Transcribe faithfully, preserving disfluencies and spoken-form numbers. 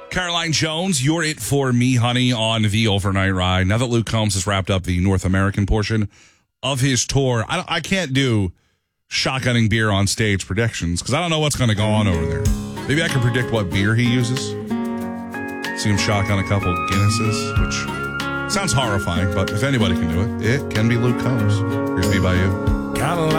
Caroline Jones, you're it for me, honey, on the overnight ride. Now that Luke Combs has wrapped up the North American portion of his tour, I, I can't do shotgunning beer on stage predictions because I don't know what's going to go on over there. Maybe I can predict what beer he uses. See him shotgun a couple Guinnesses, which sounds horrifying, but if anybody can do it, it can be Luke Combs. Here's Me By You. Got a